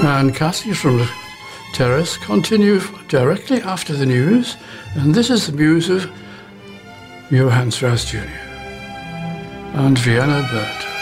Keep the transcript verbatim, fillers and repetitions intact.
And Cassie from the Terrace continue directly after the news, and this is the news of Johann Strauss Junior and Vienna Bird.